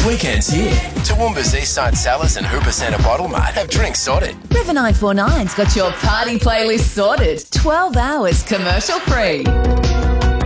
Weekends here. Toowoomba's Eastside Cellars and Hooper Centre Bottle Mart have drinks sorted. River 949's got your party playlist sorted. 12 hours commercial free.